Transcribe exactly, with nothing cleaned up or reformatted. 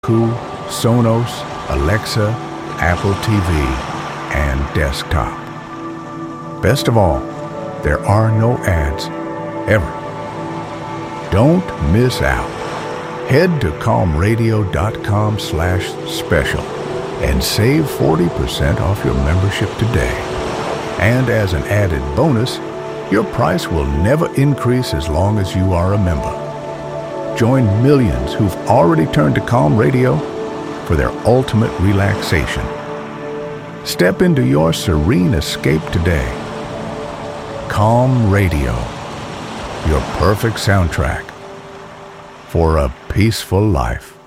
Roku, Sonos, Alexa, Apple T V, and desktop. Best of all, there are no ads, ever. Don't miss out. Head to calm radio dot com slash special and save forty percent off your membership today. And as an added bonus, your price will never increase as long as you are a member. Join millions who've already turned to Calm Radio for their ultimate relaxation. Step into your serene escape today. Calm Radio, your perfect soundtrack for a peaceful life.